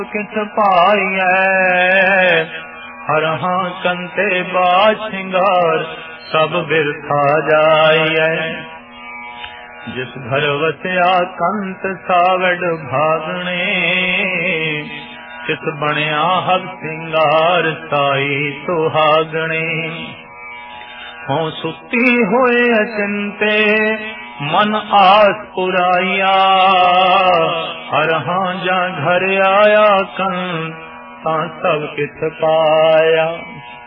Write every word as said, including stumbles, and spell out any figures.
कित पाइयै हरहां कंते बाज सिंगार सब बिरथा जाइए। जिस घर वसया कंत सावड़ भागणे किस बनया हर सिंगार साई सुहागणे। हों सुती होए अचिंते मन आस पुराइया हरहां जा घर आया कंत तां सब कित पाया।